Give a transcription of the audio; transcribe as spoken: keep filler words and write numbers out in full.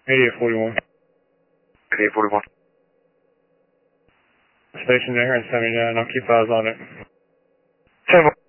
eighty-eight forty-one. eighty-eight forty-one. Station there and seventy-nine, I'll keep eyes on it. ten